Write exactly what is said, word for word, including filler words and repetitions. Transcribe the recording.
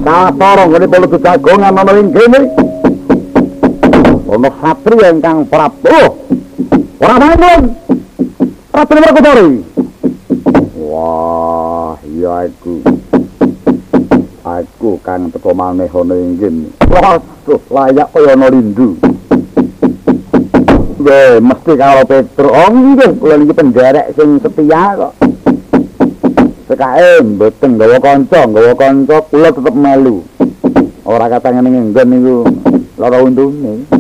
Katara ngene polo jagongan ana ing kene. Ana satriya ingkang Prabu. Ora manggon. Prabu Werkudara. Wah, iya aku. Aku kang teko maneh ana ing kene. Waduh, layak kaya ana rindu. Weh, mesti karo Petro. Oh nggih, kula niki penderek sing setia kok. Sekae mboten nggawa kanca, nggawa kanca kula tetep melu. Ora katangane nggon niku lara untune.